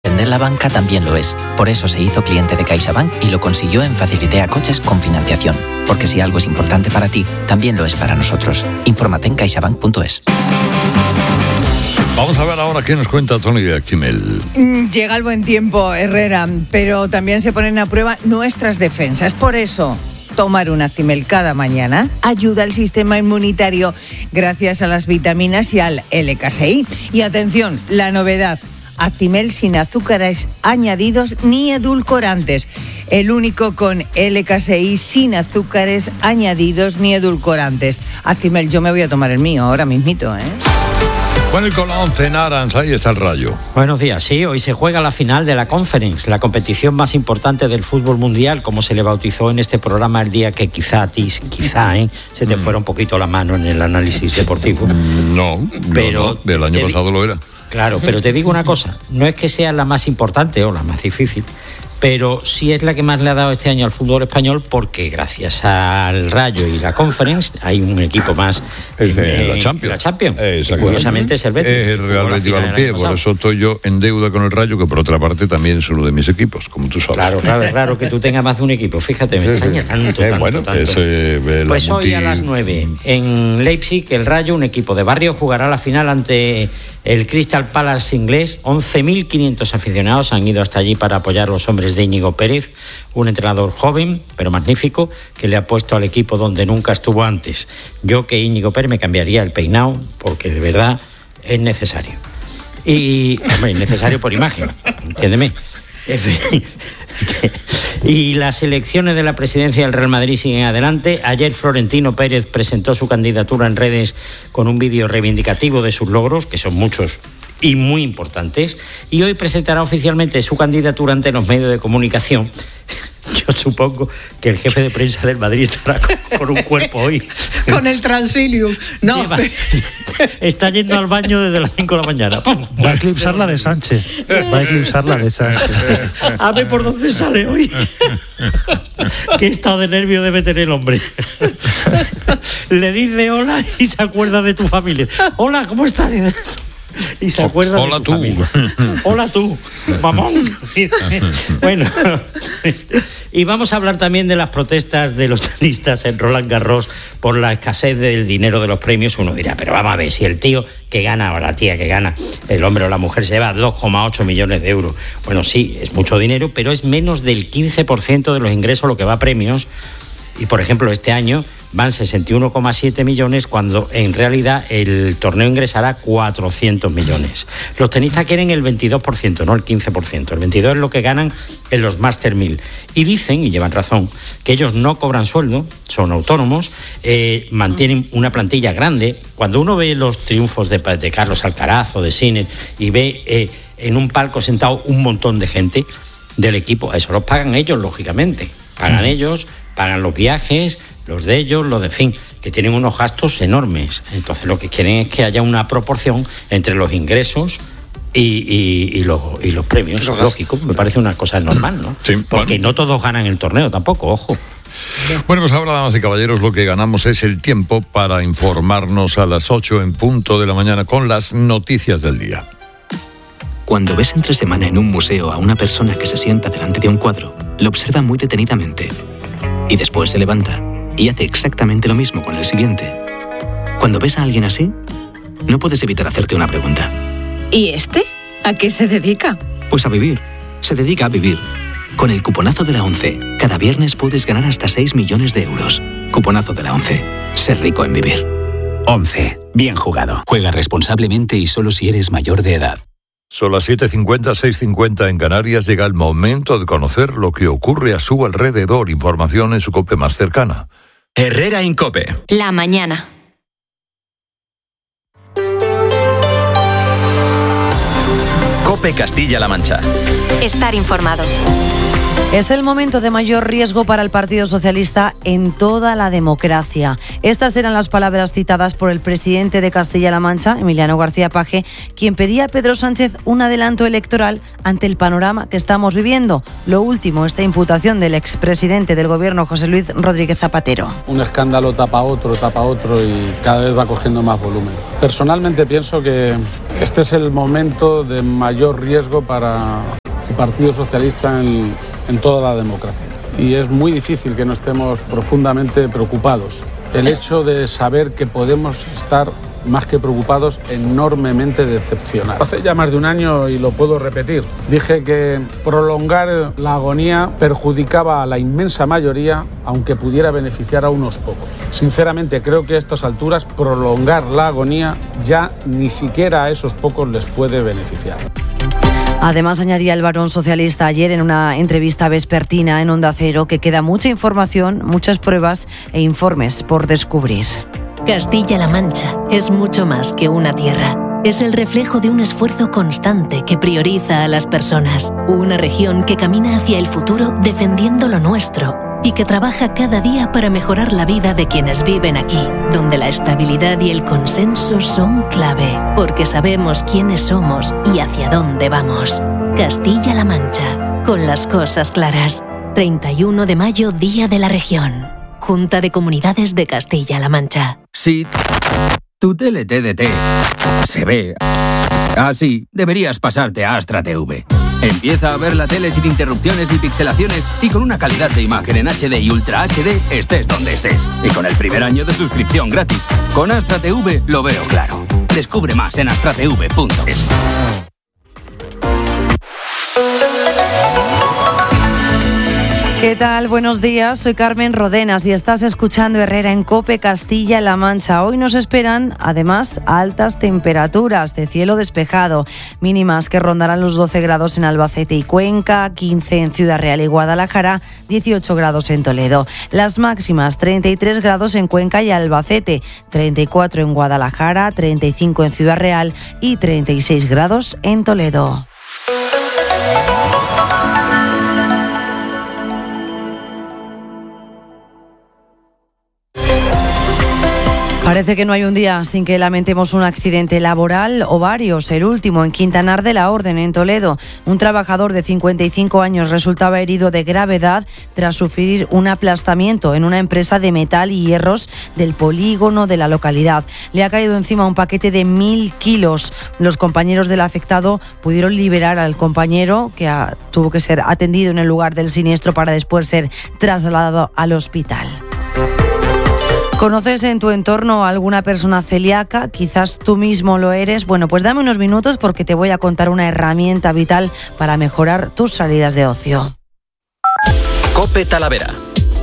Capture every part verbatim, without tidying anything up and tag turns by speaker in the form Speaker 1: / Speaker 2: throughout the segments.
Speaker 1: Vender la banca también lo es. Por eso se hizo cliente de CaixaBank y lo consiguió en Facilitea Coches con financiación. Porque si algo es importante para ti, también lo es para nosotros. Infórmate en caixabank punto es.
Speaker 2: Vamos a ver ahora qué nos cuenta Tony de Actimel.
Speaker 3: Llega el buen tiempo, Herrera, pero también se ponen a prueba nuestras defensas. Por eso, tomar un Actimel cada mañana ayuda al sistema inmunitario gracias a las vitaminas y al L K S I. Y atención, la novedad. Actimel sin azúcares añadidos ni edulcorantes. El único con L K S I sin azúcares añadidos ni edulcorantes. Actimel, yo me voy a tomar el mío ahora mismito, ¿eh?
Speaker 2: Bueno, y con la once en Arans, ahí está el Rayo.
Speaker 4: Buenos días, sí, hoy se juega la final de la Conference, la competición más importante del fútbol mundial, como se le bautizó en este programa el día que quizá a ti, quizá, ¿eh? se te fuera un poquito la mano en el análisis deportivo.
Speaker 2: No, pero no, el año te... pasado lo era.
Speaker 4: Claro, pero te digo una cosa, no es que sea la más importante o la más difícil, pero sí es la que más le ha dado este año al fútbol español, porque gracias al Rayo y la Conference hay un equipo más
Speaker 2: en, en la Champions.
Speaker 4: La Champions. Curiosamente es el Betis.
Speaker 2: Es el Real Betis Balompié, por eso estoy yo en deuda con el Rayo, que por otra parte también es uno de mis equipos, como tú sabes.
Speaker 4: Claro, claro, es raro que tú tengas más de un equipo, fíjate, me extraña tanto, tanto,
Speaker 2: bueno,
Speaker 4: tanto.
Speaker 2: Es, eh,
Speaker 4: pues
Speaker 2: multi...
Speaker 4: hoy a las nueve en Leipzig, el Rayo, un equipo de barrio, jugará la final ante el Crystal Palace inglés. once mil quinientos aficionados han ido hasta allí para apoyar a los hombres de Íñigo Pérez, un entrenador joven, pero magnífico, que le ha puesto al equipo donde nunca estuvo antes. Yo que Íñigo Pérez me cambiaría el peinado, porque de verdad es necesario. Y, hombre, es necesario por imagen, entiéndeme. Y las elecciones de la presidencia del Real Madrid siguen adelante. Ayer Florentino Pérez presentó su candidatura en redes con un vídeo reivindicativo de sus logros, que son muchos y muy importantes, y hoy presentará oficialmente su candidatura ante los medios de comunicación. Yo supongo que el jefe de prensa del Madrid estará con, con un cuerpo hoy.
Speaker 3: Con el Transilium. No.
Speaker 4: Lleva, está yendo al baño desde las cinco de la mañana.
Speaker 5: Va a eclipsar la de Sánchez. Va a eclipsar la de Sánchez.
Speaker 4: A ver por dónde sale hoy. Qué estado de nervio debe tener el hombre. Le dice hola y se acuerda de tu familia. Hola, ¿cómo estás? Y se acuerda
Speaker 2: hola
Speaker 4: de tu
Speaker 2: tú
Speaker 4: familia. Hola tú, mamón. Bueno, y vamos a hablar también de las protestas de los tenistas en Roland Garros por la escasez del dinero de los premios. Uno dirá, pero vamos a ver, si el tío que gana o la tía que gana, el hombre o la mujer, se lleva dos coma ocho millones de euros. Bueno, sí, es mucho dinero, pero es menos del quince por ciento de los ingresos lo que va a premios. Y, por ejemplo, este año van sesenta y uno coma siete millones, cuando en realidad el torneo ingresará cuatrocientos millones. Los tenistas quieren el veintidós por ciento, no el quince por ciento. El veintidós por ciento es lo que ganan en los Master mil. Y dicen, y llevan razón, que ellos no cobran sueldo, son autónomos, eh, mantienen una plantilla grande. Cuando uno ve los triunfos de, de Carlos Alcaraz o de Sinner y ve eh, en un palco sentado un montón de gente del equipo, eso los pagan ellos, lógicamente. Pagan ellos, pagan los viajes, los de ellos, los de fin, que tienen unos gastos enormes. Entonces lo que quieren es que haya una proporción entre los ingresos y, y, y, los, y los premios. Eso es lógico, me parece una cosa normal, ¿no?
Speaker 2: Sí,
Speaker 4: porque
Speaker 2: bueno.
Speaker 4: no todos ganan el torneo tampoco, ojo.
Speaker 2: Bueno, pues ahora, damas y caballeros, lo que ganamos es el tiempo para informarnos a las ocho en punto de la mañana con las noticias del día.
Speaker 6: Cuando ves entre semana en un museo a una persona que se sienta delante de un cuadro, lo observa muy detenidamente y después se levanta y hace exactamente lo mismo con el siguiente. Cuando ves a alguien así, no puedes evitar hacerte una pregunta.
Speaker 7: ¿Y este? ¿A qué se dedica?
Speaker 6: Pues a vivir. Se dedica a vivir. Con el cuponazo de la ONCE, cada viernes puedes ganar hasta seis millones de euros. Cuponazo de la ONCE. Ser rico en vivir.
Speaker 8: ONCE. Bien jugado. Juega responsablemente y solo si eres mayor de edad.
Speaker 2: Son las siete cincuenta, seis cincuenta en Canarias. Llega el momento de conocer lo que ocurre a su alrededor. Información en su COPE más cercana.
Speaker 9: Herrera Incope.
Speaker 7: La mañana.
Speaker 9: COPE Castilla-La Mancha.
Speaker 7: Estar informado.
Speaker 10: Es el momento de mayor riesgo para el Partido Socialista en toda la democracia. Estas eran las palabras citadas por el presidente de Castilla-La Mancha, Emiliano García Paje, quien pedía a Pedro Sánchez un adelanto electoral ante el panorama que estamos viviendo. Lo último, esta imputación del expresidente del Gobierno, José Luis Rodríguez Zapatero.
Speaker 11: Un escándalo tapa otro, tapa otro y cada vez va cogiendo más volumen. Personalmente pienso que este es el momento de mayor riesgo para el Partido Socialista en, en toda la democracia. Y es muy difícil que no estemos profundamente preocupados. El hecho de saber que podemos estar más que preocupados, enormemente decepcionados. Hace ya más de un año, y lo puedo repetir, dije que prolongar la agonía perjudicaba a la inmensa mayoría, aunque pudiera beneficiar a unos pocos. Sinceramente, creo que a estas alturas prolongar la agonía ya ni siquiera a esos pocos les puede beneficiar.
Speaker 10: Además, añadía el varón socialista ayer en una entrevista vespertina en Onda Cero que queda mucha información, muchas pruebas e informes por descubrir.
Speaker 12: Castilla-La Mancha es mucho más que una tierra. Es el reflejo de un esfuerzo constante que prioriza a las personas. Una región que camina hacia el futuro defendiendo lo nuestro y que trabaja cada día para mejorar la vida de quienes viven aquí, donde la estabilidad y el consenso son clave, porque sabemos quiénes somos y hacia dónde vamos. Castilla-La Mancha, con las cosas claras. treinta y uno de mayo, Día de la Región. Junta de Comunidades de Castilla-La Mancha.
Speaker 13: Si tu tele T D T se ve así, deberías pasarte a Astra T V. Empieza a ver la tele sin interrupciones ni pixelaciones y con una calidad de imagen en H D y Ultra H D estés donde estés. Y con el primer año de suscripción gratis. Con Astra T V lo veo claro. Descubre más en astra t v punto es.
Speaker 10: ¿Qué tal? Buenos días, soy Carmen Rodenas y estás escuchando Herrera en COPE Castilla-La Mancha. Hoy nos esperan, además, altas temperaturas de cielo despejado, mínimas que rondarán los doce grados en Albacete y Cuenca, quince en Ciudad Real y Guadalajara, dieciocho grados en Toledo. Las máximas, treinta y tres grados en Cuenca y Albacete, treinta y cuatro en Guadalajara, treinta y cinco en Ciudad Real y treinta y seis grados en Toledo. Parece que no hay un día sin que lamentemos un accidente laboral o varios. El último en Quintanar de la Orden, en Toledo. Un trabajador de cincuenta y cinco años resultaba herido de gravedad tras sufrir un aplastamiento en una empresa de metal y hierros del polígono de la localidad. Le ha caído encima un paquete de mil kilos. Los compañeros del afectado pudieron liberar al compañero, que ha, tuvo que ser atendido en el lugar del siniestro para después ser trasladado al hospital. ¿Conoces en tu entorno a alguna persona celíaca? Quizás tú mismo lo eres. Bueno, pues dame unos minutos porque te voy a contar una herramienta vital para mejorar tus salidas de ocio.
Speaker 9: COPE Talavera.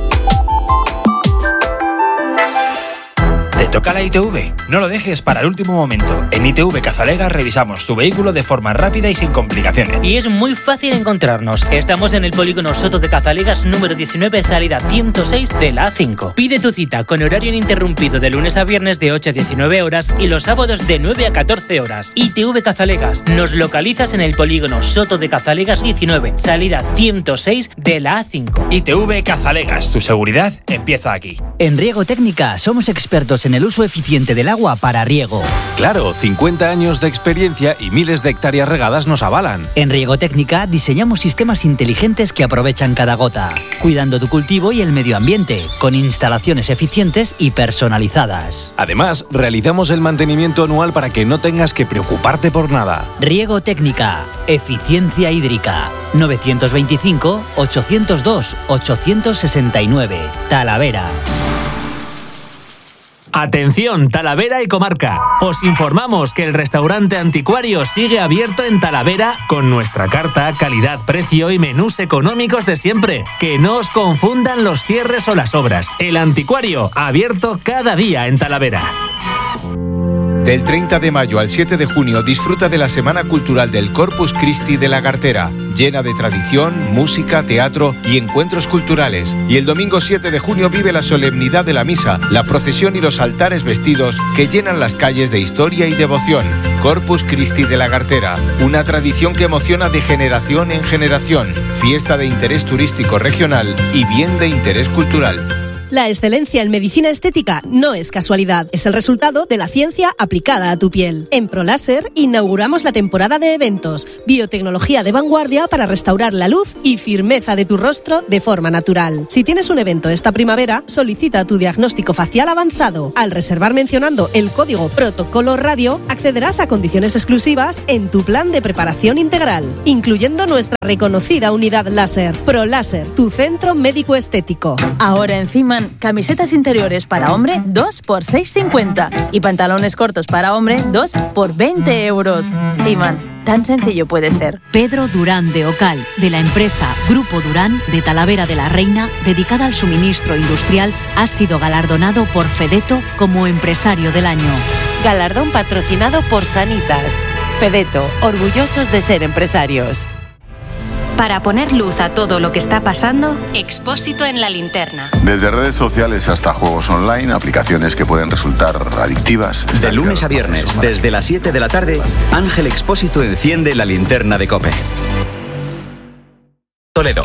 Speaker 14: ¿Te toca la I T V? No lo dejes para el último momento. En I T V Cazalegas revisamos tu vehículo de forma rápida y sin complicaciones.
Speaker 15: Y es muy fácil encontrarnos. Estamos en el polígono Soto de Cazalegas número diecinueve, salida ciento seis de la A cinco. Pide tu cita con horario ininterrumpido de lunes a viernes de ocho a diecinueve horas y los sábados de nueve a catorce horas. I T V Cazalegas. Nos localizas en el polígono Soto de Cazalegas diecinueve, salida ciento seis de la A cinco.
Speaker 14: I T V Cazalegas. Tu seguridad empieza aquí.
Speaker 16: En Riego Técnica somos expertos en el uso eficiente del agua para riego.
Speaker 17: Claro, cincuenta años de experiencia y miles de hectáreas regadas nos avalan.
Speaker 16: En Riego Técnica diseñamos sistemas inteligentes que aprovechan cada gota, cuidando tu cultivo y el medio ambiente, con instalaciones eficientes y personalizadas.
Speaker 17: Además, realizamos el mantenimiento anual para que no tengas que preocuparte por nada.
Speaker 16: Riego Técnica, eficiencia hídrica. novecientos veinticinco, ochocientos dos, ochocientos sesenta y nueve. Talavera.
Speaker 18: Atención, Talavera y comarca. Os informamos que el restaurante Anticuario sigue abierto en Talavera con nuestra carta, calidad, precio y menús económicos de siempre. Que no os confundan los cierres o las obras. El Anticuario, abierto cada día en Talavera.
Speaker 19: Del treinta de mayo al siete de junio disfruta de la Semana Cultural del Corpus Christi de la Gartera, llena de tradición, música, teatro y encuentros culturales. Y el domingo siete de junio vive la solemnidad de la misa, la procesión y los altares vestidos que llenan las calles de historia y devoción. Corpus Christi de la Gartera, una tradición que emociona de generación en generación, fiesta de interés turístico regional y bien de interés cultural.
Speaker 20: La excelencia en medicina estética no es casualidad, es el resultado de la ciencia aplicada a tu piel. En ProLáser inauguramos la temporada de eventos, biotecnología de vanguardia para restaurar la luz y firmeza de tu rostro de forma natural. Si tienes un evento esta primavera, solicita tu diagnóstico facial avanzado. Al reservar mencionando el código Protocolo Radio, accederás a condiciones exclusivas en tu plan de preparación integral, incluyendo nuestra reconocida unidad láser. ProLáser, tu centro médico estético.
Speaker 21: Ahora encima camisetas interiores para hombre dos por seis cincuenta y pantalones cortos para hombre dos por veinte euros. Ciman, tan sencillo puede ser.
Speaker 22: Pedro Durán de Ocal, de la empresa Grupo Durán de Talavera de la Reina, dedicada al suministro industrial, ha sido galardonado por Fedeto como empresario del año.
Speaker 23: Galardón patrocinado por Sanitas. Fedeto, orgullosos de ser empresarios.
Speaker 7: Para poner luz a todo lo que está pasando, Expósito en la linterna.
Speaker 24: Desde redes sociales hasta juegos online, aplicaciones que pueden resultar adictivas.
Speaker 9: De lunes a viernes, desde las siete de la tarde, Ángel Expósito enciende la linterna de COPE. Toledo.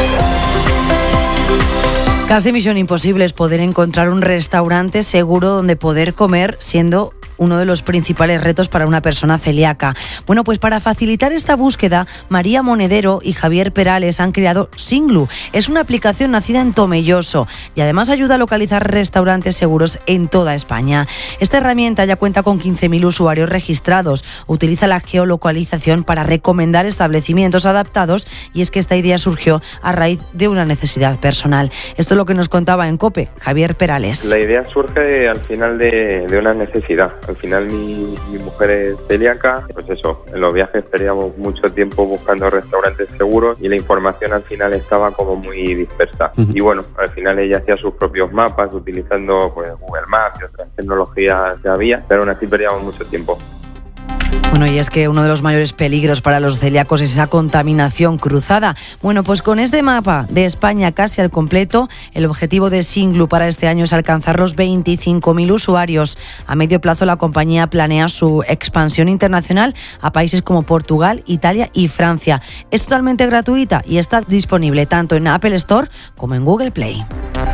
Speaker 10: Casi misión imposible es poder encontrar un restaurante seguro donde poder comer, siendo uno de los principales retos para una persona celíaca. Bueno, pues para facilitar esta búsqueda, María Monedero y Javier Perales han creado Singlu. Es una aplicación nacida en Tomelloso y además ayuda a localizar restaurantes seguros en toda España. Esta herramienta ya cuenta con quince mil usuarios registrados. Utiliza la geolocalización para recomendar establecimientos adaptados, y es que esta idea surgió a raíz de una necesidad personal. Esto es lo que nos contaba en COPE Javier Perales.
Speaker 25: La idea surge al final de, de una necesidad. Al final mi, mi mujer es celíaca, pues eso, en los viajes perdíamos mucho tiempo buscando restaurantes seguros y la información al final estaba como muy dispersa. Uh-huh. Y bueno, al final ella hacía sus propios mapas utilizando pues Google Maps y otras tecnologías que había, pero aún así perdíamos mucho tiempo.
Speaker 10: Bueno, y es que uno de los mayores peligros para los celíacos es esa contaminación cruzada. Bueno, pues con este mapa de España casi al completo, el objetivo de Singlu para este año es alcanzar los veinticinco mil usuarios. A medio plazo, la compañía planea su expansión internacional a países como Portugal, Italia y Francia. Es totalmente gratuita y está disponible tanto en Apple Store como en Google Play.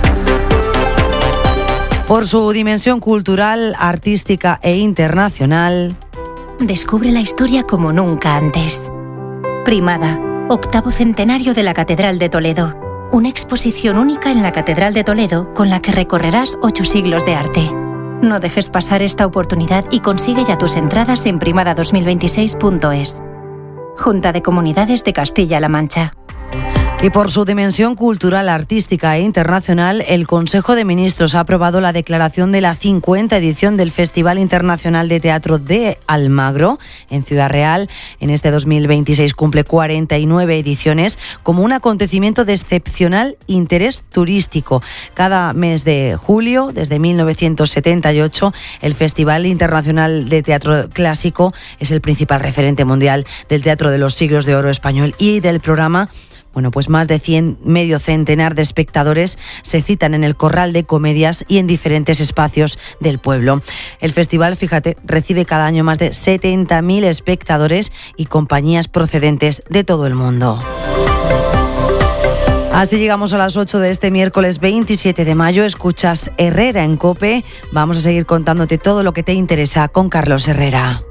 Speaker 10: Por su dimensión cultural, artística e internacional,
Speaker 26: descubre la historia como nunca antes. Primada, octavo centenario de la Catedral de Toledo. Una exposición única en la Catedral de Toledo con la que recorrerás ocho siglos de arte. No dejes pasar esta oportunidad y consigue ya tus entradas en primada dos mil veintiséis punto es. Junta de Comunidades de Castilla-La Mancha.
Speaker 10: Y por su dimensión cultural, artística e internacional, el Consejo de Ministros ha aprobado la declaración de la cincuenta edición del Festival Internacional de Teatro de Almagro en Ciudad Real. En este dos mil veintiséis cumple cuarenta y nueve ediciones como un acontecimiento de excepcional interés turístico. Cada mes de julio, desde mil novecientos setenta y ocho, el Festival Internacional de Teatro Clásico es el principal referente mundial del teatro de los siglos de oro español y del programa. Bueno, pues más de cien, medio centenar de espectadores se citan en el Corral de Comedias y en diferentes espacios del pueblo. El festival, fíjate, recibe cada año más de setenta mil espectadores y compañías procedentes de todo el mundo. Así llegamos a las ocho de este miércoles veintisiete de mayo. Escuchas Herrera en COPE. Vamos a seguir contándote todo lo que te interesa con Carlos Herrera.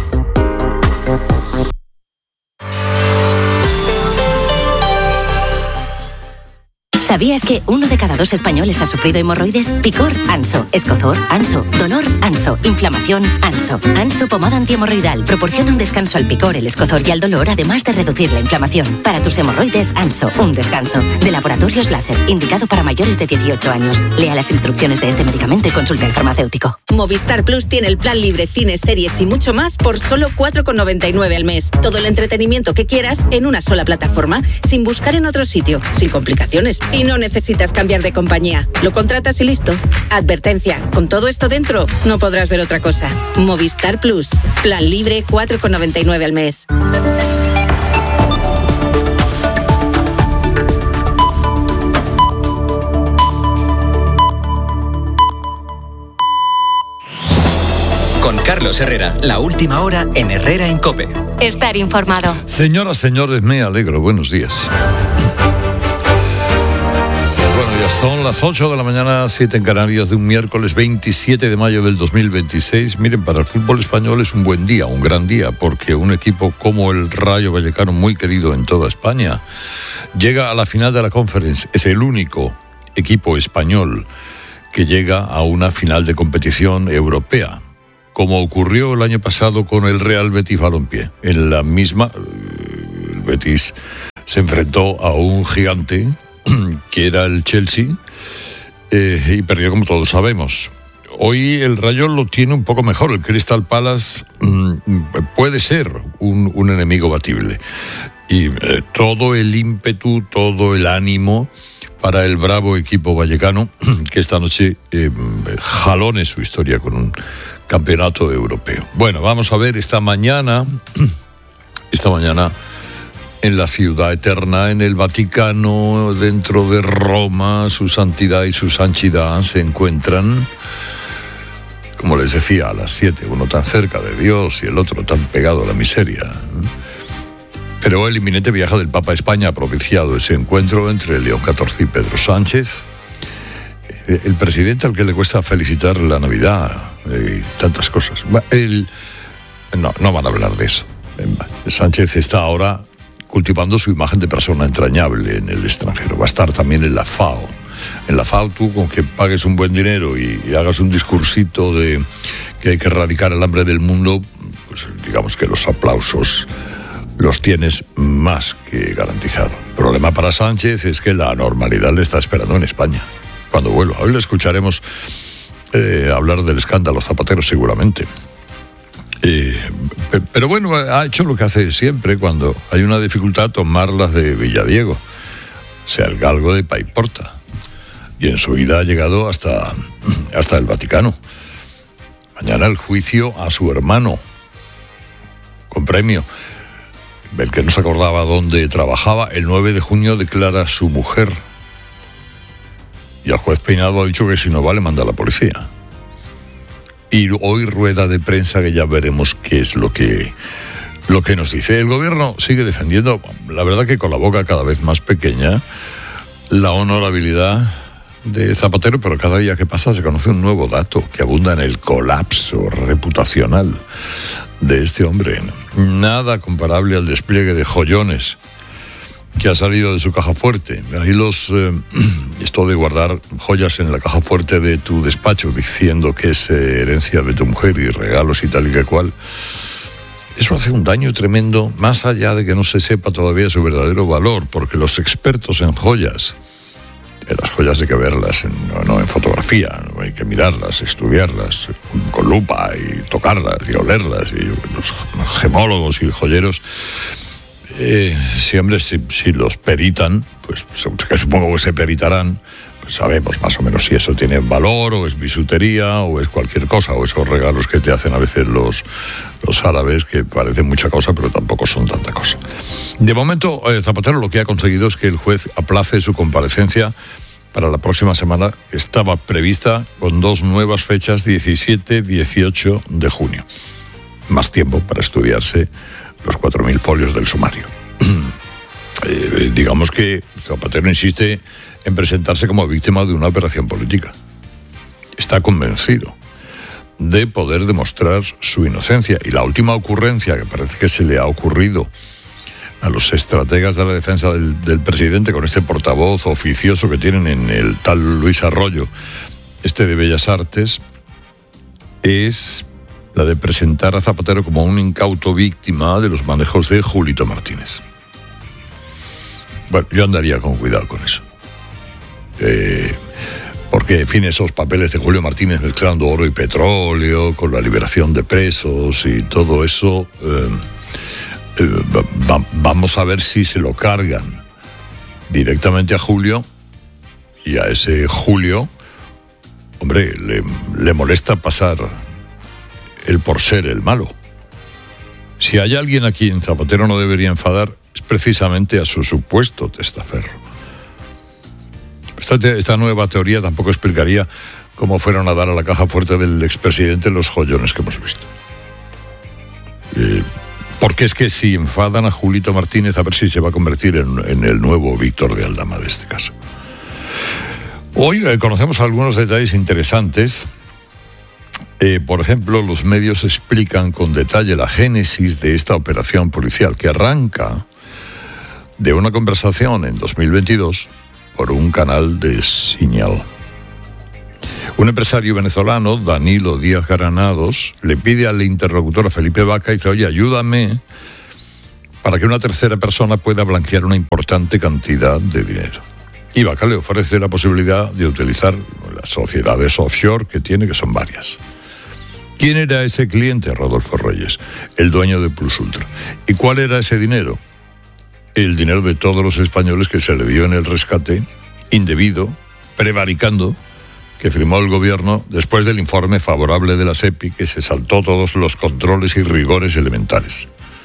Speaker 23: ¿Sabías que uno de cada dos españoles ha sufrido hemorroides? Picor, Anso. Escozor, Anso. Dolor, Anso. Inflamación, Anso. Anso pomada antihemorroidal proporciona un descanso al picor, el escozor y al dolor, además de reducir la inflamación. Para tus hemorroides, Anso. Un descanso. De Laboratorios Láser, indicado para mayores de dieciocho años. Lea las instrucciones de este medicamento y consulte al farmacéutico.
Speaker 27: Movistar Plus tiene el plan libre, cines, series y mucho más por solo cuatro con noventa y nueve al mes. Todo el entretenimiento que quieras en una sola plataforma, sin buscar en otro sitio, sin complicaciones y Y no necesitas cambiar de compañía. Lo contratas y listo. Advertencia, con todo esto dentro, no podrás ver otra cosa. Movistar Plus. Plan libre, cuatro con noventa y nueve al mes.
Speaker 9: Con Carlos Herrera, la última hora en Herrera en COPE.
Speaker 7: Estar informado.
Speaker 1: Señoras, señores, me alegro. Buenos días. Bueno, ya son las ocho de la mañana, siete en Canarias, de un miércoles veintisiete de mayo del dos mil veintiséis. Miren, para el fútbol español es un buen día, un gran día, porque un equipo como el Rayo Vallecano, muy querido en toda España, llega a la final de la Conference. Es el único equipo español que llega a una final de competición europea, como ocurrió el año pasado con el Real Betis Balompié. En la misma, el Betis se enfrentó a un gigante, que era el Chelsea, eh, y perdió, como todos sabemos. Hoy el Rayo lo tiene un poco mejor. El Crystal Palace mmm, puede ser un, un enemigo batible. Y eh, todo el ímpetu, todo el ánimo para el bravo equipo vallecano, que esta noche eh, jalone su historia con un campeonato europeo. Bueno, vamos a ver esta mañana, esta mañana en la ciudad eterna, en el Vaticano, dentro de Roma, su santidad y su sanchidad se encuentran, como les decía, a las siete, uno tan cerca de Dios y el otro tan pegado a la miseria. Pero el inminente viaje del Papa a España ha propiciado ese encuentro entre León catorce y Pedro Sánchez, el presidente al que le cuesta felicitar la Navidad y tantas cosas. El, no, no van a hablar de eso. Sánchez está ahora cultivando su imagen de persona entrañable en el extranjero. Va a estar también en la FAO. En la FAO tú, con que pagues un buen dinero y, y hagas un discursito de que hay que erradicar el hambre del mundo, pues digamos que los aplausos los tienes más que garantizado. El problema para Sánchez es que la normalidad le está esperando en España cuando vuelva. Hoy le escucharemos eh, hablar del escándalo Zapatero seguramente. Eh, pero bueno, ha hecho lo que hace siempre cuando hay una dificultad, tomarlas de Villadiego, sea el galgo de Paiporta. Y en su vida ha llegado hasta, hasta el Vaticano. Mañana el juicio a su hermano, con premio. El que no se acordaba dónde trabajaba, el nueve de junio declara a su mujer. Y el juez Peinado ha dicho que si no va le manda a la policía. Y hoy rueda de prensa que ya veremos qué es lo que, lo que nos dice. El gobierno sigue defendiendo, la verdad que con la boca cada vez más pequeña, la honorabilidad de Zapatero, pero cada día que pasa se conoce un nuevo dato que abunda en el colapso reputacional de este hombre. Nada comparable al despliegue de joyones que ha salido de su caja fuerte. Ahí los eh, esto de guardar joyas en la caja fuerte de tu despacho diciendo que es eh, herencia de tu mujer y regalos y tal y que cual, eso hace un daño tremendo, más allá de que no se sepa todavía su verdadero valor, porque los expertos en joyas, en las joyas hay que verlas, en, no, no en fotografía, no hay que mirarlas, estudiarlas con lupa y tocarlas y olerlas, y los gemólogos y joyeros, eh, si, hombre, si, si los peritan, pues que supongo que se peritarán, pues sabemos más o menos si eso tiene valor, o es bisutería, o es cualquier cosa, o esos regalos que te hacen a veces los, los árabes, que parecen mucha cosa, pero tampoco son tanta cosa. De momento, eh, Zapatero lo que ha conseguido es que el juez aplace su comparecencia para la próxima semana. Estaba prevista con dos nuevas fechas, diecisiete y dieciocho de junio. Más tiempo para estudiarse los cuatro mil folios del sumario. eh, digamos que Zapatero insiste en presentarse como víctima de una operación política. Está convencido de poder demostrar su inocencia. Y la última ocurrencia que parece que se le ha ocurrido a los estrategas de la defensa del, del presidente, con este portavoz oficioso que tienen en el tal Luis Arroyo, este de Bellas Artes, es la de presentar a Zapatero como un incauto víctima de los manejos de Julito Martínez. Bueno, yo andaría con cuidado con eso. Eh, porque, en fin, esos papeles de Julio Martínez mezclando oro y petróleo, con la liberación de presos y todo eso, eh, eh, va, vamos a ver si se lo cargan directamente a Julio Y a ese Julio, hombre, le, le molesta pasar el por ser el malo. Si hay alguien a quien Zapatero no debería enfadar, es precisamente a su supuesto testaferro. Esta, esta nueva teoría tampoco explicaría cómo fueron a dar a la caja fuerte del expresidente los joyones que hemos visto. Eh, porque es que si enfadan a Julito Martínez, a ver si se va a convertir en, en el nuevo Víctor de Aldama de este caso. Hoy eh, conocemos algunos detalles interesantes. Eh, por ejemplo, los medios explican con detalle la génesis de esta operación policial que arranca de una conversación en dos mil veintidós por un canal de señal. Un empresario venezolano, Danilo Díaz Granados, le pide al interlocutor, a Felipe Vaca, y dice, oye, ayúdame para que una tercera persona pueda blanquear una importante cantidad de dinero. Y Vaca le ofrece la posibilidad de utilizar las sociedades offshore que tiene, que son varias. ¿Quién era ese cliente? Rodolfo Reyes, el dueño de Plus Ultra. ¿Y cuál era ese dinero? El dinero de todos los españoles que se le dio en el rescate indebido, prevaricando, que firmó el gobierno después del informe favorable de la SEPI, que se saltó todos los controles y rigores elementales.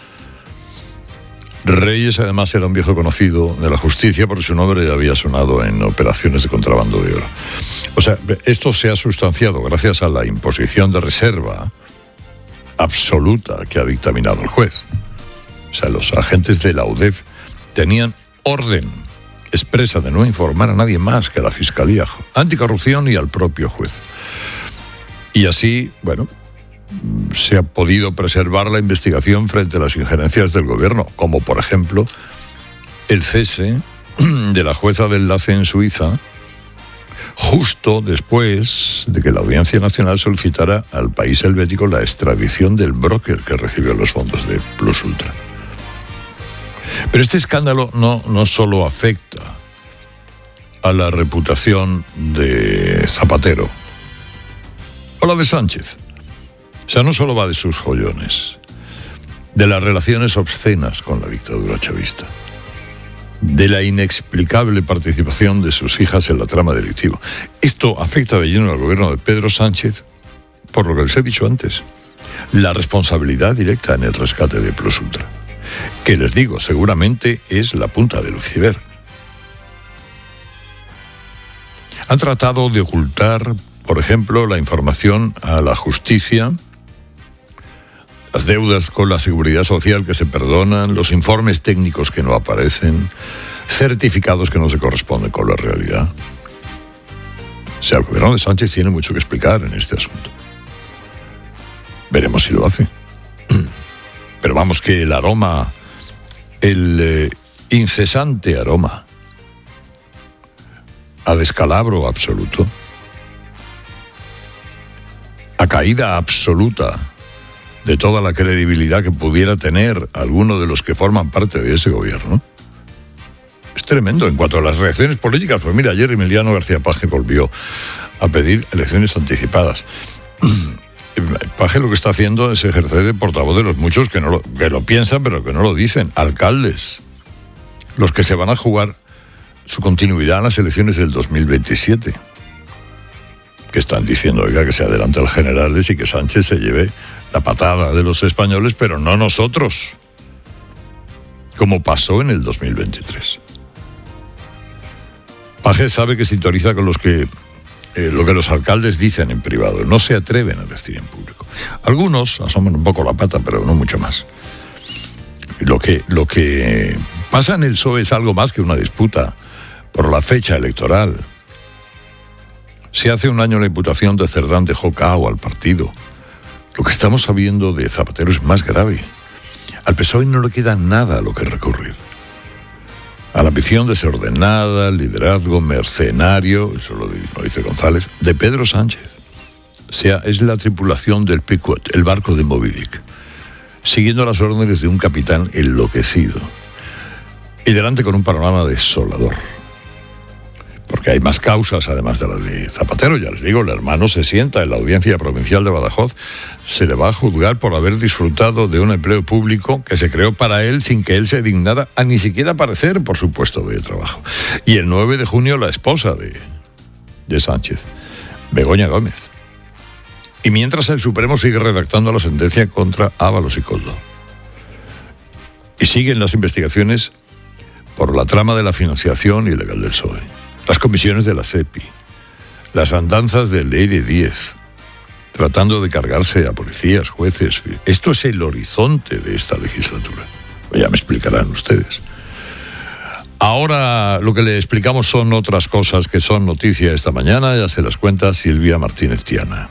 Speaker 1: Reyes, además, era un viejo conocido de la justicia porque su nombre ya había sonado en operaciones de contrabando de oro. O sea, esto se ha sustanciado gracias a la imposición de reserva absoluta que ha dictaminado el juez. O sea, los agentes de la U D E F tenían orden expresa de no informar a nadie más que a la Fiscalía Anticorrupción y al propio juez. Y así, bueno, se ha podido preservar la investigación frente a las injerencias del gobierno, como por ejemplo el cese de la jueza de enlace en Suiza, justo después de que la Audiencia Nacional solicitara al país helvético la extradición del broker que recibió los fondos de Plus Ultra. Pero este escándalo no, no solo afecta a la reputación de Zapatero o la de Sánchez. O sea, no solo va de sus jollones, de las relaciones obscenas con la dictadura chavista, de la inexplicable participación de sus hijas en la trama delictiva. Esto afecta de lleno al gobierno de Pedro Sánchez, por lo que les he dicho antes, la responsabilidad directa en el rescate de Plus Ultra, que les digo, seguramente es la punta del iceberg. Han tratado de ocultar, por ejemplo, la información a la justicia, las deudas con la seguridad social que se perdonan, los informes técnicos que no aparecen, certificados que no se corresponden con la realidad. O sea, el gobierno de Sánchez tiene mucho que explicar en este asunto. Veremos si lo hace. Pero vamos, que el aroma, el eh, incesante aroma a descalabro absoluto, a caída absoluta de toda la credibilidad que pudiera tener alguno de los que forman parte de ese gobierno, es tremendo. En cuanto a las reacciones políticas, pues mira, ayer Emiliano García Paje volvió a pedir elecciones anticipadas. Paje lo que está haciendo es ejercer de portavoz de los muchos que, no lo, que lo piensan pero que no lo dicen. Alcaldes, los que se van a jugar su continuidad en las elecciones del dos mil veintisiete, que están diciendo, oiga, que se adelante al generales y que Sánchez se lleve la patada de los españoles, pero no nosotros, como pasó en el dos mil veintitrés. Paje sabe que sintoniza con los que eh, lo que los alcaldes dicen en privado, no se atreven a decir en público. Algunos asoman un poco la pata, pero no mucho más. Lo que, lo que pasa en el P S O E es algo más que una disputa por la fecha electoral. Si hace un año la imputación de Cerdán dejó cao al partido, lo que estamos sabiendo de Zapatero es más grave. Al P S O E no le queda nada a lo que recurrir. A la ambición desordenada, liderazgo mercenario, eso lo dice González, de Pedro Sánchez. O sea, es la tripulación del Pequot, el barco de Moby Dick, siguiendo las órdenes de un capitán enloquecido y delante con un panorama desolador. Porque porque hay más causas además de la de Zapatero. Ya les digo, el hermano se sienta en la Audiencia Provincial de Badajoz, se le va a juzgar por haber disfrutado de un empleo público que se creó para él sin que él se dignara a ni siquiera aparecer por su puesto de trabajo. Y el nueve de junio la esposa de, de Sánchez, Begoña Gómez. Y mientras el Supremo sigue redactando la sentencia contra Ábalos y Koldo. Y siguen las investigaciones por la trama de la financiación ilegal del P S O E, las comisiones de la SEPI, las andanzas del Leire diez, tratando de cargarse a policías, jueces. Esto es el horizonte de esta legislatura. Ya me explicarán ustedes. Ahora lo que le explicamos son otras cosas que son noticia esta mañana, ya se las cuenta Silvia Martínez Tiana.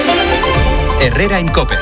Speaker 9: Herrera en COPE.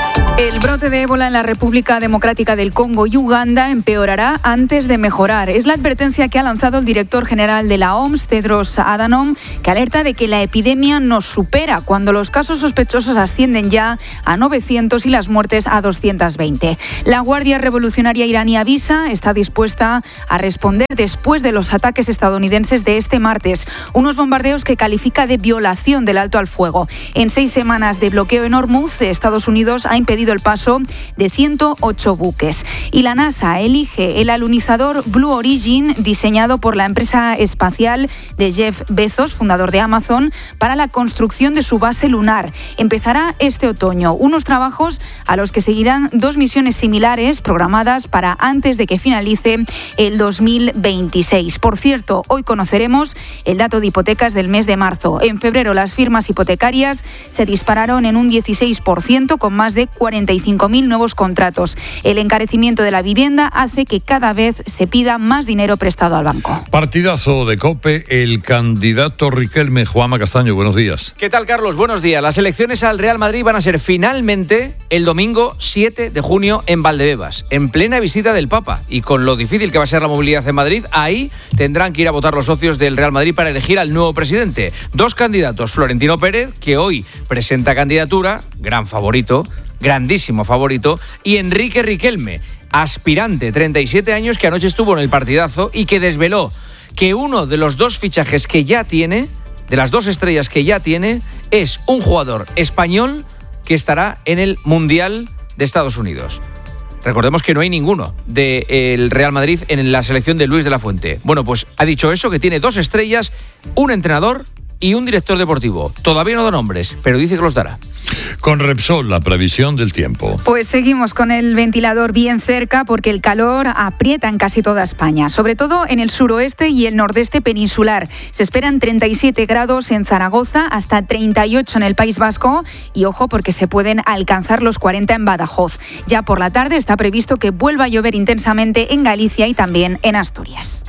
Speaker 2: El brote de ébola en la República Democrática del Congo y Uganda empeorará antes de mejorar. Es la advertencia que ha lanzado el director general de la O M S, Tedros Adhanom, que alerta de que la epidemia nos supera cuando los casos sospechosos ascienden ya a novecientos y las muertes a doscientos veinte. La Guardia Revolucionaria iraní avisa, está dispuesta a responder después de los ataques estadounidenses de este martes, unos bombardeos que califica de violación del alto al fuego. En seis semanas de bloqueo en Hormuz, Estados Unidos ha impedido el paso de ciento ocho buques. Y la NASA elige el alunizador Blue Origin, diseñado por la empresa espacial de Jeff Bezos, fundador de Amazon, para la construcción de su base lunar. Empezará este otoño, unos trabajos a los que seguirán dos misiones similares programadas para antes de que finalice el dos mil veintiséis. Por cierto, hoy conoceremos el dato de hipotecas del mes de marzo. En febrero las firmas hipotecarias se dispararon en un dieciséis por ciento con más de cuarenta y cinco mil nuevos contratos. El encarecimiento de la vivienda hace que cada vez se pida más dinero prestado al banco.
Speaker 1: Partidazo de COPE, el candidato Riquelme. Juanma Castaño, buenos días.
Speaker 3: ¿Qué tal, Carlos? Buenos días. Las elecciones al Real Madrid van a ser finalmente el domingo siete de junio en Valdebebas, en plena visita del Papa. Y con lo difícil que va a ser la movilidad en Madrid, ahí tendrán que ir a votar los socios del Real Madrid para elegir al nuevo presidente. Dos candidatos, Florentino Pérez, que hoy presenta candidatura, gran favorito, grandísimo favorito, y Enrique Riquelme, aspirante, treinta y siete años, que anoche estuvo en el partidazo y que desveló que uno de los dos fichajes que ya tiene, de las dos estrellas que ya tiene, es un jugador español que estará en el Mundial de Estados Unidos. Recordemos que no hay ninguno del Real Madrid en la selección de Luis de la Fuente. Bueno, pues ha dicho eso, que tiene dos estrellas, un entrenador y un director deportivo. Todavía no da nombres, pero dice que los dará.
Speaker 1: Con Repsol, la previsión del tiempo.
Speaker 2: Pues seguimos con el ventilador bien cerca porque el calor aprieta en casi toda España, sobre todo en el suroeste y el nordeste peninsular. Se esperan treinta y siete grados en Zaragoza, hasta treinta y ocho en el País Vasco y ojo porque se pueden alcanzar los cuarenta en Badajoz. Ya por la tarde está previsto que vuelva a llover intensamente en Galicia y también en Asturias.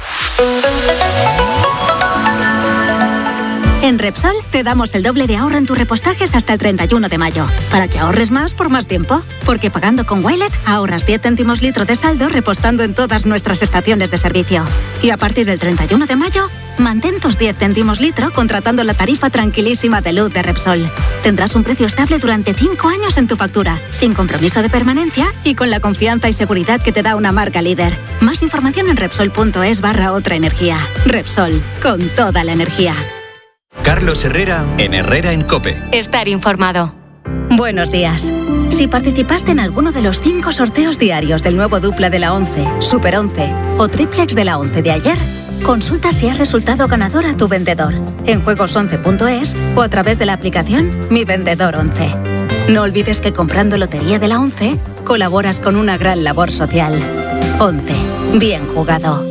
Speaker 26: En Repsol te damos el doble de ahorro en tus repostajes hasta el treinta y uno de mayo, para que ahorres más por más tiempo. Porque pagando con Wilet ahorras diez céntimos litro de saldo repostando en todas nuestras estaciones de servicio. Y a partir del treinta y uno de mayo, mantén tus diez céntimos litro contratando la tarifa tranquilísima de luz de Repsol. Tendrás un precio estable durante cinco años en tu factura, sin compromiso de permanencia y con la confianza y seguridad que te da una marca líder. Más información en Repsol.es barra otra energía. Repsol, con toda la energía.
Speaker 9: Carlos Herrera en Herrera en COPE.
Speaker 7: Estar informado.
Speaker 26: Buenos días. Si participaste en alguno de los cinco sorteos diarios del nuevo dupla de la once, Super once o triplex de la once de ayer, consulta si has resultado ganador a tu vendedor en juegos once punto es o a través de la aplicación Mi Vendedor once. No olvides que comprando Lotería de la once colaboras con una gran labor social. once. Bien jugado.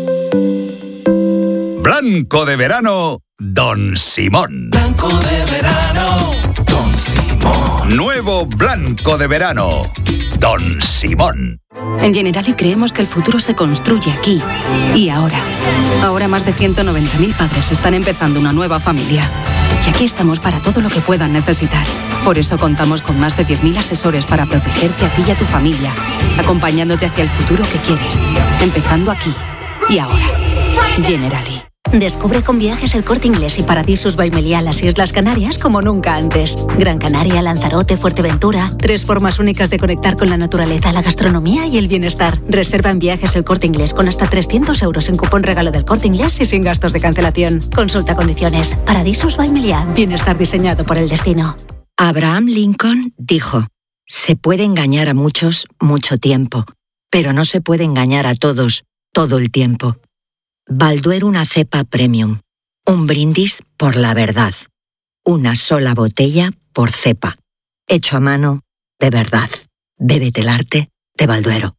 Speaker 4: Blanco de verano, Don Simón.
Speaker 5: Blanco de verano, Don Simón.
Speaker 4: Nuevo blanco de verano, Don Simón.
Speaker 6: En Generali creemos que el futuro se construye aquí y ahora. Ahora más de ciento noventa mil padres están empezando una nueva familia. Y aquí estamos para todo lo que puedan necesitar. Por eso contamos con más de diez mil asesores para protegerte a ti y a tu familia, acompañándote hacia el futuro que quieres, empezando aquí y ahora. Generali.
Speaker 26: Descubre con Viajes El Corte Inglés y Paradisus by Meliá las Islas Canarias como nunca antes. Gran Canaria, Lanzarote, Fuerteventura. Tres formas únicas de conectar con la naturaleza, la gastronomía y el bienestar. Reserva en Viajes El Corte Inglés con hasta trescientos euros en cupón regalo del Corte Inglés y sin gastos de cancelación. Consulta condiciones. Paradisus by Meliá. Bienestar diseñado por el destino.
Speaker 8: Abraham Lincoln dijo: se puede engañar a muchos mucho tiempo, pero no se puede engañar a todos todo el tiempo. Balduero una cepa premium. Un brindis por la verdad. Una sola botella por cepa. Hecho a mano de verdad. Bébete el arte de Balduero.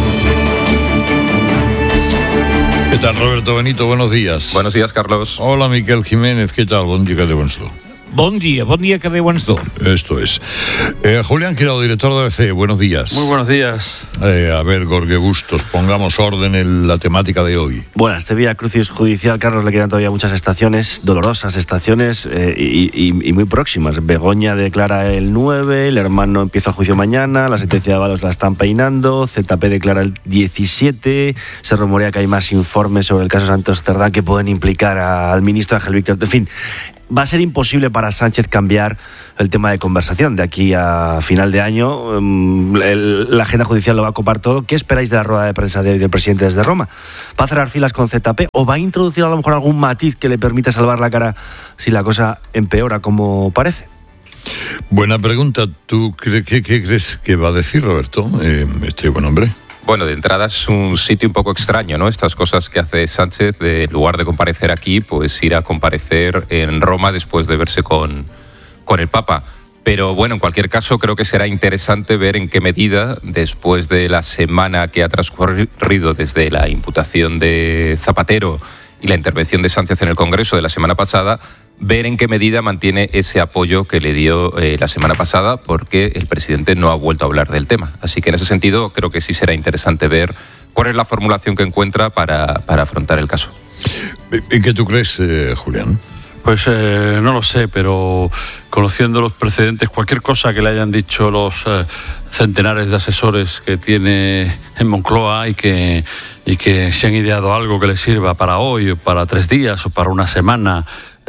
Speaker 1: ¿Qué tal, Roberto Benito? Buenos días.
Speaker 11: Buenos días, Carlos.
Speaker 1: Hola, Miquel Jiménez. ¿Qué tal? Bon dia que deuen estar.
Speaker 12: Bon día, bon día que deuen estar.
Speaker 1: Esto es. Eh, Julián Quirado, director de A B C. Buenos días.
Speaker 13: Muy buenos días.
Speaker 1: Eh, a ver, Jorge Bustos, pongamos orden en la temática de hoy.
Speaker 13: Bueno, este Vía Crucis judicial, Carlos, le quedan todavía muchas estaciones, dolorosas estaciones eh, y, y, y muy próximas. Begoña declara el nueve, el hermano empieza el juicio mañana, la sentencia de avalos la están peinando, Z P declara el diecisiete, se rumorea que hay más informes sobre el caso Santos Cerdán que pueden implicar al ministro Ángel Víctor. En fin, va a ser imposible para Sánchez cambiar el tema de conversación. De aquí a final de año, el, la agenda judicial lo va a copar todo. ¿Qué esperáis de la rueda de prensa de hoy del presidente desde Roma? ¿Va a cerrar filas con Z P o va a introducir a lo mejor algún matiz que le permita salvar la cara si la cosa empeora como parece?
Speaker 1: Buena pregunta. ¿Tú qué, qué, qué crees que va a decir, Roberto, eh, este buen hombre?
Speaker 11: Bueno, de entrada es un sitio un poco extraño, ¿no? Estas cosas que hace Sánchez, de, en lugar de comparecer aquí, pues ir a comparecer en Roma después de verse con, con el Papa. Pero bueno, en cualquier caso, creo que será interesante ver en qué medida, después de la semana que ha transcurrido desde la imputación de Zapatero y la intervención de Sánchez en el Congreso de la semana pasada, ver en qué medida mantiene ese apoyo que le dio eh, la semana pasada, porque el presidente no ha vuelto a hablar del tema. Así que en ese sentido creo que sí será interesante ver cuál es la formulación que encuentra para, para afrontar el caso.
Speaker 1: ¿Y qué tú crees, eh, Julián?
Speaker 13: Pues eh, no lo sé, pero conociendo los precedentes, cualquier cosa que le hayan dicho los eh, centenares de asesores que tiene en Moncloa y que, y que se han ideado algo que le sirva para hoy, o para tres días, o para una semana,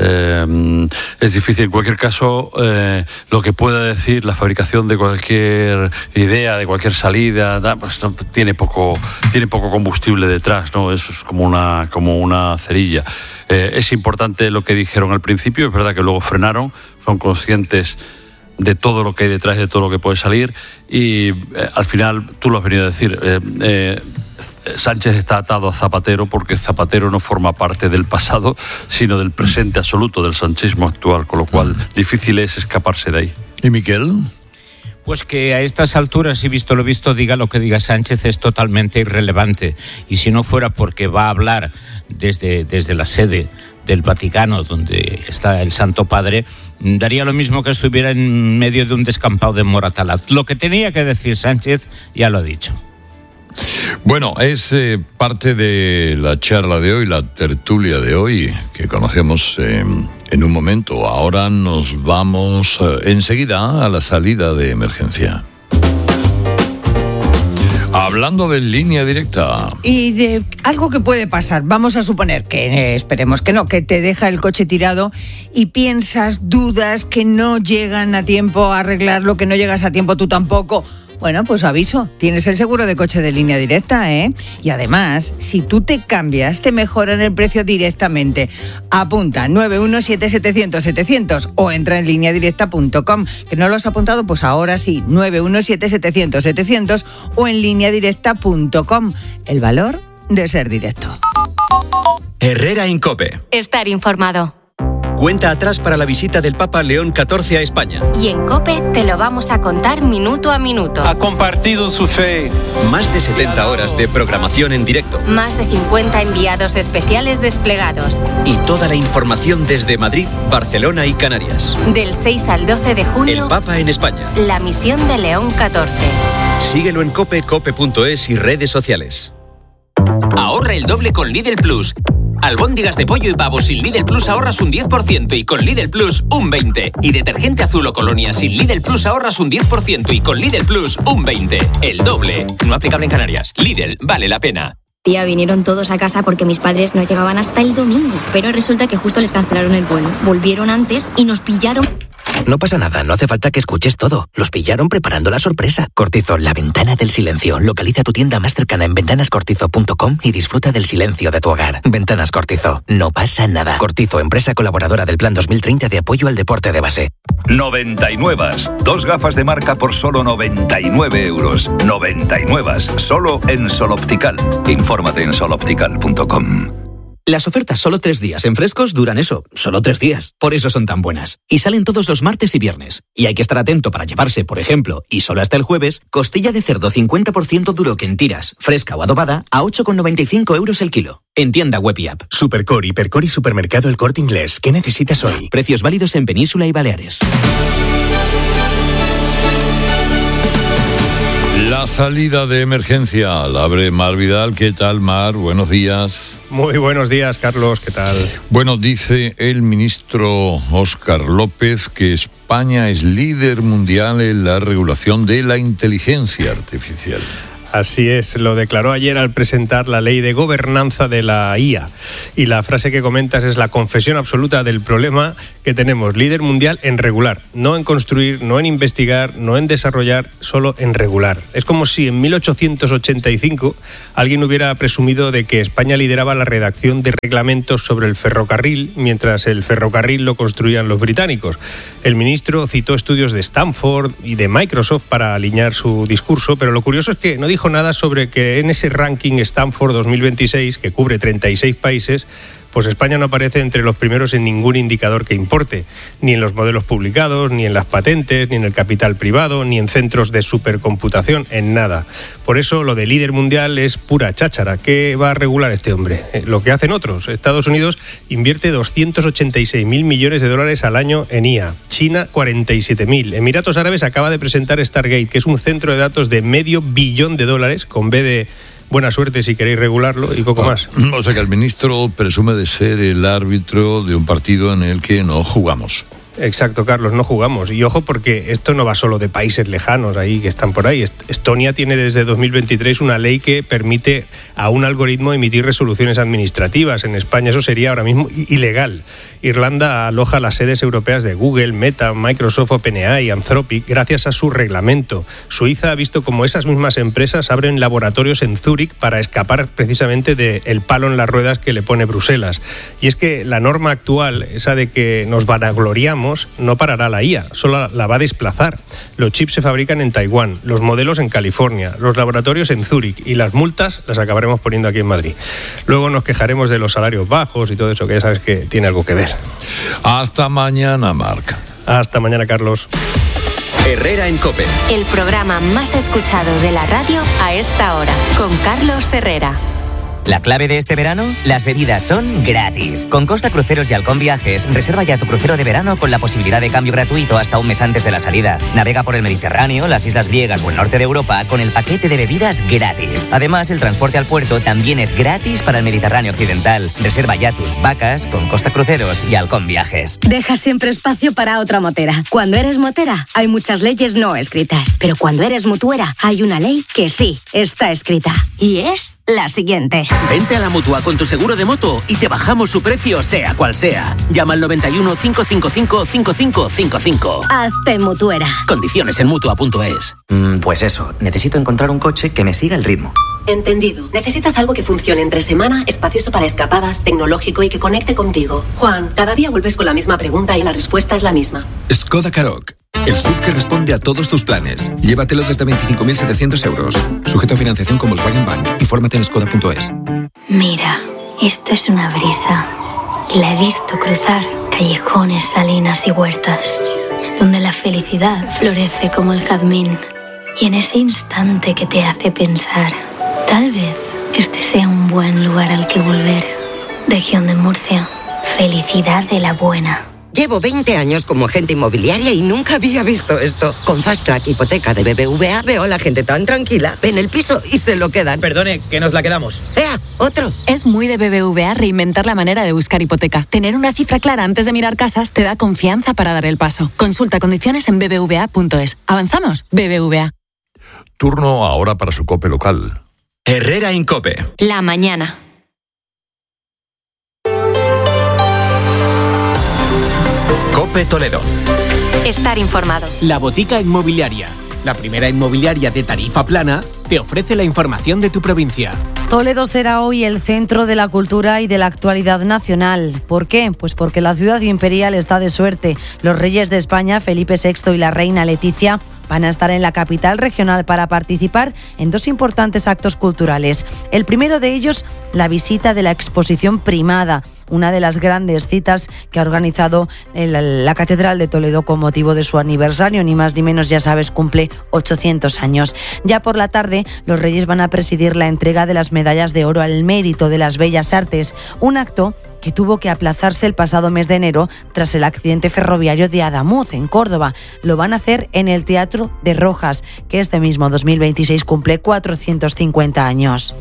Speaker 13: Eh, es difícil. En cualquier caso, eh, lo que pueda decir la fabricación de cualquier idea, de cualquier salida, da, pues no, tiene poco tiene poco combustible detrás, ¿no? Eso es como una como una cerilla. Eh, es importante lo que dijeron al principio, es verdad que luego frenaron, son conscientes de todo lo que hay detrás, de todo lo que puede salir, y eh, al final, tú lo has venido a decir, eh, eh, Sánchez está atado a Zapatero porque Zapatero no forma parte del pasado, sino del presente absoluto del sanchismo actual, con lo cual difícil es escaparse de ahí.
Speaker 1: ¿Y Miquel?
Speaker 12: Pues que a estas alturas, y visto lo visto, diga lo que diga Sánchez, es totalmente irrelevante. Y si no fuera porque va a hablar desde, desde la sede del Vaticano, donde está el Santo Padre, daría lo mismo que estuviera en medio de un descampado de Moratalaz. Lo que tenía que decir Sánchez ya lo ha dicho.
Speaker 1: Bueno, es eh, parte de la charla de hoy, la tertulia de hoy, que conocemos eh, en un momento. Ahora nos vamos eh, enseguida a la salida de emergencia. Hablando de línea directa.
Speaker 14: Y de algo que puede pasar, vamos a suponer que, eh, esperemos que no, que te deja el coche tirado y piensas, dudas, que no llegan a tiempo a arreglarlo, que no llegas a tiempo tú tampoco. Bueno, pues aviso, tienes el seguro de coche de Línea Directa, ¿eh? Y además, si tú te cambias, te mejoran el precio directamente. Apunta nueve uno siete setecientos setecientos o entra en línea directa punto com. ¿Que no lo has apuntado? Pues ahora sí, nueve uno siete setecientos setecientos o en línea directa punto com. El valor de ser directo.
Speaker 9: Herrera Incope.
Speaker 7: Estar informado.
Speaker 9: Cuenta atrás para la visita del Papa León catorce a España.
Speaker 7: Y en COPE te lo vamos a contar minuto a minuto.
Speaker 15: Ha compartido su fe.
Speaker 9: Más de setenta horas de programación en directo.
Speaker 7: Más de cincuenta enviados especiales desplegados.
Speaker 9: Y toda la información desde Madrid, Barcelona y Canarias.
Speaker 7: Del seis al doce de junio.
Speaker 9: El Papa en España.
Speaker 7: La misión de León catorce.
Speaker 9: Síguelo en cope, cope punto es y redes sociales.
Speaker 17: Ahorra el doble con Lidl Plus. Albóndigas de pollo y pavo sin Lidl Plus ahorras un diez por ciento y con Lidl Plus un veinte por ciento. Y detergente azul o colonia sin Lidl Plus ahorras un diez por ciento y con Lidl Plus un veinte por ciento. El doble. No aplicable en Canarias. Lidl, vale la pena.
Speaker 15: Tía, vinieron todos a casa porque mis padres no llegaban hasta el domingo. Pero resulta que justo les cancelaron el vuelo. Volvieron antes y nos pillaron.
Speaker 16: No pasa nada, no hace falta que escuches todo. Los pillaron preparando la sorpresa. Cortizo, la ventana del silencio. Localiza tu tienda más cercana en ventanas cortizo punto com y disfruta del silencio de tu hogar. Ventanas Cortizo, no pasa nada. Cortizo, empresa colaboradora del Plan dos mil treinta de apoyo al deporte de base.
Speaker 4: noventa y nueve. Dos gafas de marca por solo noventa y nueve euros. noventa y nueve. Solo en Sol Optical. Infórmate en sol optical punto com.
Speaker 18: Las ofertas solo tres días en Frescos duran eso, solo tres días. Por eso son tan buenas. Y salen todos los martes y viernes. Y hay que estar atento para llevarse, por ejemplo, y solo hasta el jueves, costilla de cerdo cincuenta por ciento duro que en tiras, fresca o adobada, a ocho con noventa y cinco euros el kilo. En tienda web y app.
Speaker 19: Supercore, Hipercore y Supermercado El Corte Inglés. ¿Qué necesitas hoy?
Speaker 18: Precios válidos en Península y Baleares.
Speaker 1: La salida de emergencia la abre Mar Vidal. ¿Qué tal, Mar? Buenos días.
Speaker 20: Muy buenos días, Carlos. ¿Qué tal?
Speaker 1: Bueno, dice el ministro Óscar López que España es líder mundial en la regulación de la inteligencia artificial.
Speaker 20: Así es, lo declaró ayer al presentar la ley de gobernanza de la I A. Y la frase que comentas es la confesión absoluta del problema que tenemos. Líder mundial en regular, no en construir, no en investigar, no en desarrollar, solo en regular. Es como si en mil ochocientos ochenta y cinco alguien hubiera presumido de que España lideraba la redacción de reglamentos sobre el ferrocarril, mientras el ferrocarril lo construían los británicos. El ministro citó estudios de Stanford y de Microsoft para alinear su discurso, pero lo curioso es que no dijo nada sobre que en ese ranking Stanford dos mil veintiséis, que cubre treinta y seis países, pues España no aparece entre los primeros en ningún indicador que importe, ni en los modelos publicados, ni en las patentes, ni en el capital privado, ni en centros de supercomputación, en nada. Por eso lo de líder mundial es pura cháchara. ¿Qué va a regular este hombre? Eh, lo que hacen otros. Estados Unidos invierte doscientos ochenta y seis mil millones de dólares al año en I A. China, cuarenta y siete mil. Emiratos Árabes acaba de presentar Stargate, que es un centro de datos de medio billón de dólares, con B de buena suerte si queréis regularlo, y poco más.
Speaker 1: O sea que el ministro presume de ser el árbitro de un partido en el que no jugamos.
Speaker 20: Exacto, Carlos, no jugamos. Y ojo, porque esto no va solo de países lejanos ahí que están por ahí. Estonia tiene desde dos mil veintitrés una ley que permite a un algoritmo emitir resoluciones administrativas. En España eso sería ahora mismo ilegal. Irlanda aloja las sedes europeas de Google, Meta, Microsoft, OpenAI y Anthropic gracias a su reglamento. Suiza ha visto como esas mismas empresas abren laboratorios en Zúrich para escapar precisamente del palo en las ruedas que le pone Bruselas. Y es que la norma actual, esa de que nos vanagloriamos, no parará la I A, solo la va a desplazar. Los chips se fabrican en Taiwán, los modelos en California, los laboratorios en Zúrich y las multas las acabaremos poniendo aquí en Madrid. Luego nos quejaremos de los salarios bajos y todo eso, que ya sabes que tiene algo que ver.
Speaker 1: Hasta mañana, Marc.
Speaker 20: Hasta mañana, Carlos.
Speaker 9: Herrera en COPE.
Speaker 7: El programa más escuchado de la radio a esta hora, con Carlos Herrera.
Speaker 21: La clave de este verano, las bebidas son gratis. Con Costa Cruceros y Halcón Viajes, reserva ya tu crucero de verano con la posibilidad de cambio gratuito hasta un mes antes de la salida. Navega por el Mediterráneo, las islas griegas o el norte de Europa con el paquete de bebidas gratis. Además, el transporte al puerto también es gratis para el Mediterráneo occidental. Reserva ya tus vacas con Costa Cruceros y Halcón Viajes.
Speaker 26: Deja siempre espacio para otra motera. Cuando eres motera, hay muchas leyes no escritas. Pero cuando eres mutuera, hay una ley que sí está escrita. Y es la siguiente.
Speaker 18: Vente a la Mutua con tu seguro de moto y te bajamos su precio sea cual sea. Llama al noventa y uno, cinco cinco cinco, cinco cinco cinco cinco.
Speaker 26: Hazte mutuera.
Speaker 18: Condiciones en mutua punto es.
Speaker 21: Mm, pues eso, necesito encontrar un coche que me siga el ritmo.
Speaker 22: Entendido. Necesitas algo que funcione entre semana, espacioso para escapadas, tecnológico y que conecte contigo. Juan, cada día vuelves con la misma pregunta y la respuesta es la misma.
Speaker 28: Skoda Karoq. El S U V que responde a todos tus planes. Llévatelo desde veinticinco mil setecientos euros. Sujeto a financiación con Volkswagen Bank. Infórmate en skoda punto es.
Speaker 15: Mira, esto es una brisa. Y la he visto cruzar callejones, salinas y huertas, donde la felicidad florece como el jazmín. Y en ese instante que te hace pensar, tal vez este sea un buen lugar al que volver. Región de Murcia. Felicidad de la buena.
Speaker 29: Llevo veinte años como agente inmobiliaria y nunca había visto esto. Con Fast Track Hipoteca de B B V A veo a la gente tan tranquila. Ven el piso y se lo quedan.
Speaker 30: Perdone, que nos la quedamos.
Speaker 29: ¡Ea! ¡Otro!
Speaker 31: Es muy de B B V A reinventar la manera de buscar hipoteca. Tener una cifra clara antes de mirar casas te da confianza para dar el paso. Consulta condiciones en b b v a punto es. ¿Avanzamos? B B V A.
Speaker 1: Turno ahora para su COPE local.
Speaker 9: Herrera Incope.
Speaker 7: La mañana.
Speaker 9: Cope Toledo.
Speaker 7: Estar informado.
Speaker 17: La Botica Inmobiliaria, la primera inmobiliaria de tarifa plana, te ofrece la información de tu provincia.
Speaker 2: Toledo será hoy el centro de la cultura y de la actualidad nacional. ¿Por qué? Pues porque la ciudad imperial está de suerte. Los reyes de España, Felipe sexto y la reina Leticia, van a estar en la capital regional para participar en dos importantes actos culturales. El primero de ellos, la visita de la exposición Primada, una de las grandes citas que ha organizado el, la Catedral de Toledo con motivo de su aniversario, ni más ni menos, ya sabes, cumple ochocientos años. Ya por la tarde, los Reyes van a presidir la entrega de las medallas de oro al mérito de las Bellas Artes, un acto que tuvo que aplazarse el pasado mes de enero tras el accidente ferroviario de Adamuz, en Córdoba. Lo van a hacer en el Teatro de Rojas, que este mismo dos mil veintiséis cumple cuatrocientos cincuenta años.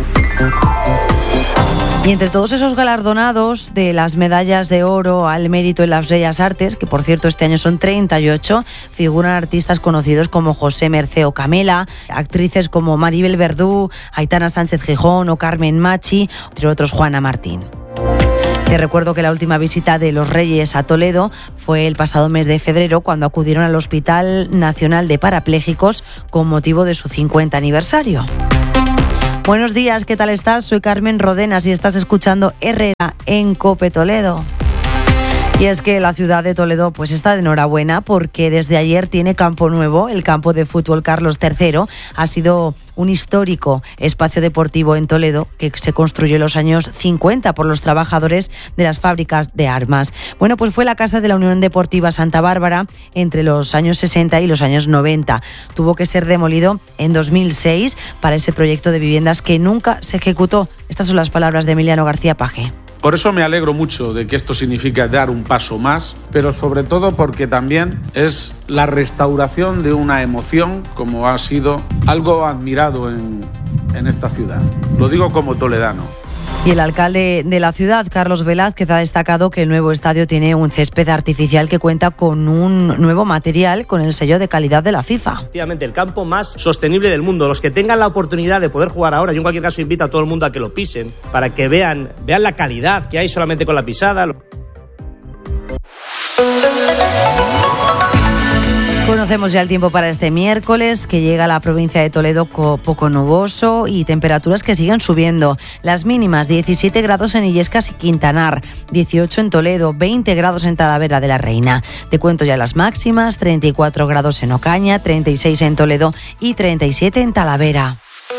Speaker 2: Y entre todos esos galardonados de las medallas de oro al mérito en las Bellas Artes, que por cierto este año son treinta y ocho, figuran artistas conocidos como José Merceo Camela, actrices como Maribel Verdú, Aitana Sánchez Gijón o Carmen Machi, entre otros Juana Martín. Te recuerdo que la última visita de los Reyes a Toledo fue el pasado mes de febrero, cuando acudieron al Hospital Nacional de Parapléjicos con motivo de su cincuenta aniversario. Buenos días, ¿qué tal estás? Soy Carmen Rodenas y estás escuchando Herrera en Cope Toledo. Y es que la ciudad de Toledo pues está de enhorabuena porque desde ayer tiene campo nuevo. El campo de fútbol Carlos tercero ha sido un histórico espacio deportivo en Toledo que se construyó en los años cincuenta por los trabajadores de las fábricas de armas. Bueno, pues fue la casa de la Unión Deportiva Santa Bárbara entre los años sesenta y los años noventa. Tuvo que ser demolido en dos mil seis para ese proyecto de viviendas que nunca se ejecutó. Estas son las palabras de Emiliano García Paje.
Speaker 3: Por eso me alegro mucho de que esto significa dar un paso más, pero sobre todo porque también es la restauración de una emoción como ha sido algo admirado en, en esta ciudad. Lo digo como toledano.
Speaker 2: Y el alcalde de la ciudad, Carlos Velázquez, ha destacado que el nuevo estadio tiene un césped artificial que cuenta con un nuevo material con el sello de calidad de la FIFA.
Speaker 31: Efectivamente, el campo más sostenible del mundo. Los que tengan la oportunidad de poder jugar ahora, yo en cualquier caso invito a todo el mundo a que lo pisen, para que vean, vean la calidad que hay solamente con la pisada.
Speaker 2: Conocemos ya el tiempo para este miércoles, que llega a la provincia de Toledo poco nuboso y temperaturas que siguen subiendo. Las mínimas diecisiete grados en Illescas y Quintanar, dieciocho en Toledo, veinte grados en Talavera de la Reina. Te cuento ya las máximas, treinta y cuatro grados en Ocaña, treinta y seis en Toledo y treinta y siete en Talavera.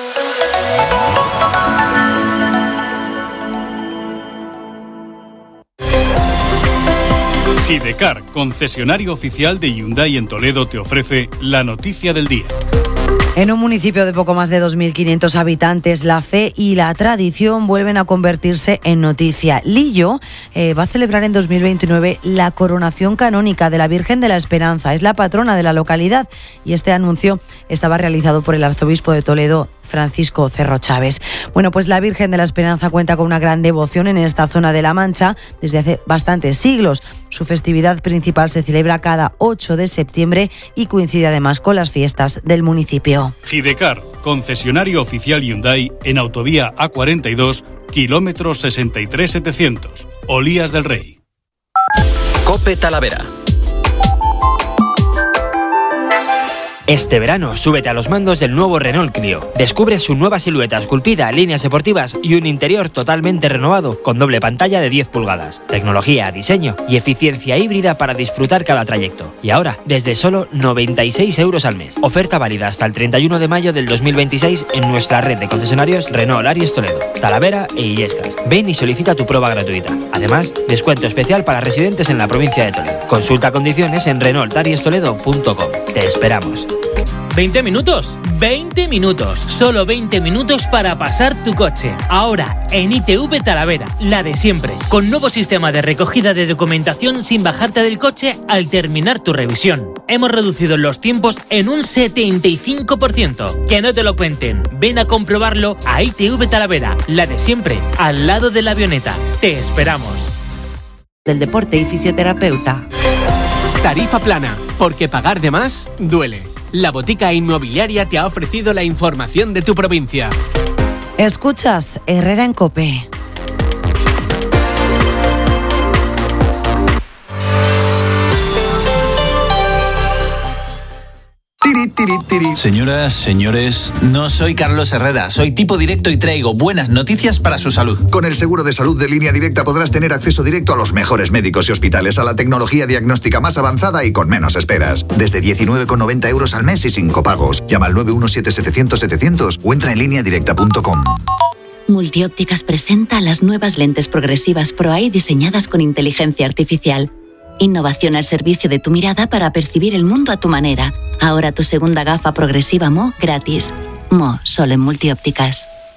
Speaker 5: Hidecar, concesionario oficial de Hyundai en Toledo, te ofrece la noticia del día.
Speaker 2: En un municipio de poco más de dos mil quinientos habitantes, la fe y la tradición vuelven a convertirse en noticia. Lillo eh, va a celebrar en dos mil veintinueve la coronación canónica de la Virgen de la Esperanza. Es la patrona de la localidad y este anuncio estaba realizado por el arzobispo de Toledo, Francisco Cerro Chávez. Bueno, pues la Virgen de la Esperanza cuenta con una gran devoción en esta zona de La Mancha desde hace bastantes siglos. Su festividad principal se celebra cada ocho de septiembre y coincide además con las fiestas del municipio.
Speaker 5: Hidecar, concesionario oficial Hyundai en autovía A cuarenta y dos, kilómetro sesenta y tres mil setecientos, Olías del Rey.
Speaker 9: Cope Talavera.
Speaker 6: Este verano, súbete a los mandos del nuevo Renault Clio. Descubre su nueva silueta esculpida, líneas deportivas y un interior totalmente renovado con doble pantalla de diez pulgadas. Tecnología, diseño y eficiencia híbrida para disfrutar cada trayecto. Y ahora, desde solo noventa y seis euros al mes. Oferta válida hasta el treinta y uno de mayo del dos mil veintiséis en nuestra red de concesionarios Renault Aries Toledo, Talavera e Illescas. Ven y solicita tu prueba gratuita. Además, descuento especial para residentes en la provincia de Toledo. Consulta condiciones en renault aries toledo punto com. Te esperamos.
Speaker 8: ¿veinte minutos? veinte minutos. Solo veinte minutos para pasar tu coche. Ahora, en I T V Talavera, la de siempre. Con nuevo sistema de recogida de documentación sin bajarte del coche al terminar tu revisión. Hemos reducido los tiempos en un setenta y cinco por ciento. Que no te lo cuenten. Ven a comprobarlo a I T V Talavera, la de siempre, al lado de la avioneta. Te esperamos.
Speaker 2: Del deporte y fisioterapeuta.
Speaker 17: Tarifa plana, porque pagar de más duele. La Botica Inmobiliaria te ha ofrecido la información de tu provincia.
Speaker 2: Escuchas Herrera en COPE.
Speaker 10: Señoras, señores, no soy Carlos Herrera, soy tipo directo y traigo buenas noticias para su salud.
Speaker 11: Con el seguro de salud de Línea Directa podrás tener acceso directo a los mejores médicos y hospitales, a la tecnología diagnóstica más avanzada y con menos esperas. Desde diecinueve con noventa euros al mes y sin copagos. Llama al nueve uno siete setecientos setecientos o entra en línea directa punto com.
Speaker 12: Multiópticas presenta las nuevas lentes progresivas ProEye diseñadas con inteligencia artificial. Innovación al servicio de tu mirada para percibir el mundo a tu manera. Ahora tu segunda gafa progresiva M O gratis. M O solo en Multiópticas.